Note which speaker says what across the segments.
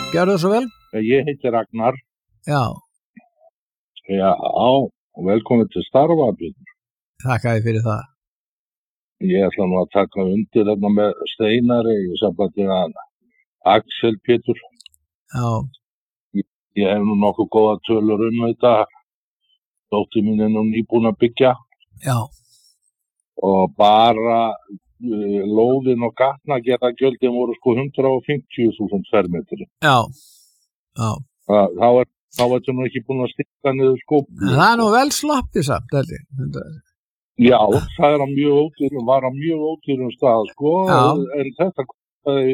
Speaker 1: Gjörðu svo vel.
Speaker 2: Ég heiti Ragnar.
Speaker 1: Já.
Speaker 2: Já, og velkomin til starfa, Björn.
Speaker 1: Þakka þér fyrir það.
Speaker 2: Ég ætla nú að taka undir þarna með Steinari í sambandi að Axel Pétur.
Speaker 1: Já.
Speaker 2: Ég hef nú nokkuð góða tölur þetta. Dóttir mín nú nýbúin að byggja.
Speaker 1: Já.
Speaker 2: Og bara lóðin og gatnagerðargjöldin voru 150.000 fermetri.
Speaker 1: Já. Já.
Speaker 2: Þá er þetta nú ekki búin að stikka niður skópni.
Speaker 1: Það nú vel sloppið samt, heldur.
Speaker 2: Já, það var á mjög ódýrum stað, en þetta kostaði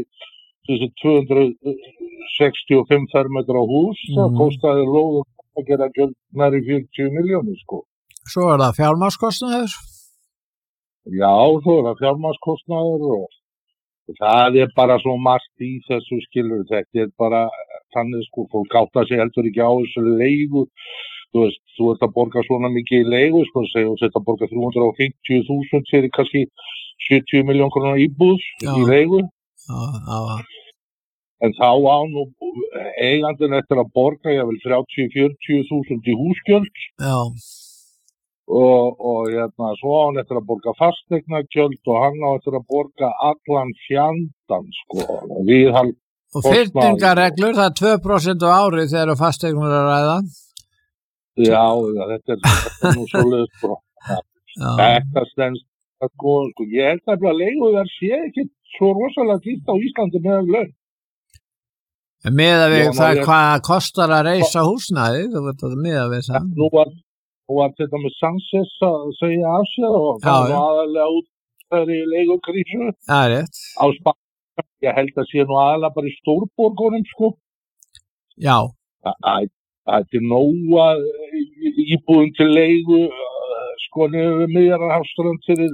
Speaker 2: 265 fermetra hús, það kostaði lóð að gera gjöld nær í 40 milljónir,
Speaker 1: Svo það fjármagnskostnaður?
Speaker 2: Já, svo það fjármagnskostnaður og það bara svo margt í þessu skilur, þetta bara þannig fólk átta sig heldur ekki á þessu leigu. Þú veist, þú ert að borga svona mikið í leigu, segja þú ert að borga 350.000 fyrir kannski 70 milljón krónar íbúð í leigu.
Speaker 1: Já.
Speaker 2: En þá á nú eigandinn eftir að borga, ég vil 30-40.000 í húsgjöld.
Speaker 1: Já.
Speaker 2: Og svo á hann eftir að borga fasteignagjöld og hann á eftir að borga allan fjandann,
Speaker 1: Og fyrningarreglur, það 2% á ári þegar fasteignur að ræða.
Speaker 2: Já, þetta er nú svoleiðis Þetta stendst ég held að leiguverð sé ekki svo rosalega dýrt á Íslandi með laun.
Speaker 1: Miðað við það hvað kostar að reisa húsnæði, þú veit að miðað við það.
Speaker 2: Nú var þetta með Sanchez að segja af sér og það var aðalega út í leigukrísu.
Speaker 1: Það er rétt.
Speaker 2: Á Spáni, ég held að sé nú aðalega bara í stórborgunum,
Speaker 1: Já.
Speaker 2: Þetta er nóga íbúðum til leigu niður við Miðjarðarhafsströnd fyrir